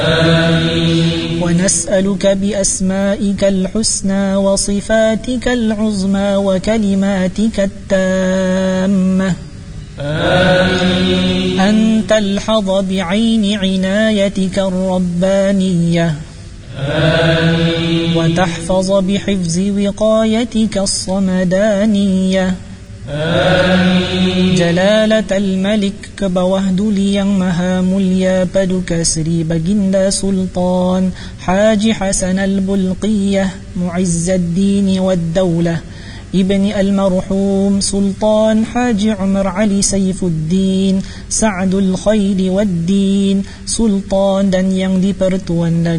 ونسألك بأسمائك الحسنى وصفاتك العظمى وكلماتك التامة أن تلحظ بعين عنايتك الربانية وتحفظ بحفظ وقايتك الصمدانية جلالة الملك كبوهد ليang maha mulia paduka Sri Baginda Sultan Haji Hasan al-Bulqiyah Mu'izzaddin wad-Daulah Ibni al-Marhum Sultan Haji Umar Ali Saifuddin Sa'dul Khairi wad-Din Sultan dan yang dipertuan